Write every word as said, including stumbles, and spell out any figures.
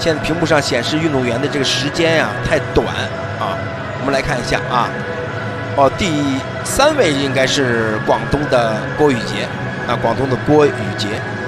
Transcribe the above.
现在屏幕上显示运动员的这个时间呀、啊、太短啊。我们来看一下啊，哦，第三位应该是广东的郭雨洁啊，广东的郭雨洁。